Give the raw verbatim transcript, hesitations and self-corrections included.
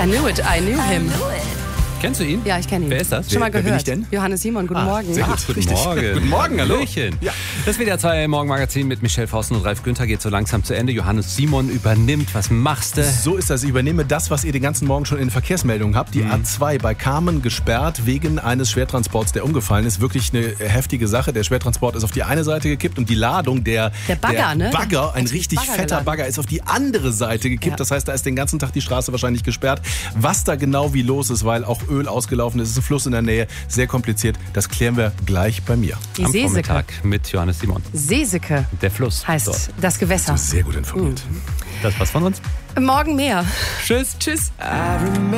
I knew it, I knew him. Kennst du ihn? Ja, ich kenne ihn. Wer ist das? Schon mal Wer- wer bin gehört. ich denn? Johannes Simon, guten Ah, Morgen. Sehr gut. Ach, Guten richtig. Morgen. Guten Morgen, hallo. Hallöchen. Ja. Das W D R zwei Morgenmagazin mit Michelle Forsten und Ralf Günther geht so langsam zu Ende. Johannes Simon übernimmt. Was machst du? So ist das. Ich übernehme das, was ihr den ganzen Morgen schon in Verkehrsmeldungen habt. Die Mhm. A zwei bei Kamen gesperrt wegen eines Schwertransports, der umgefallen ist. Wirklich eine heftige Sache. Der Schwertransport ist auf die eine Seite gekippt und die Ladung, der, Der Bagger, der ne? Bagger, ein Hat sich richtig Bagger fetter geladen. Bagger, ist auf die andere Seite gekippt. Ja. Das heißt, da ist den ganzen Tag die Straße wahrscheinlich gesperrt. Was da genau wie los ist, weil auch Öl ausgelaufen ist, ist ein Fluss in der Nähe. Sehr kompliziert. Das klären wir gleich bei mir. Die Am Seeseke. Vormittag mit Johannes Simon. Seeseke Der Fluss. heißt Dort. das Gewässer. Sehr gut informiert. Das war's von uns. Morgen mehr. Tschüss. Tschüss.